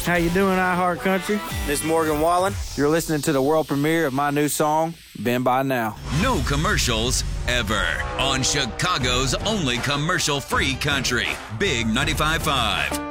How you doing, iHeart Country? This is Morgan Wallen. You're listening to the world premiere of my new song, Been By Now. No commercials ever on Chicago's only commercial-free country, Big 95.5.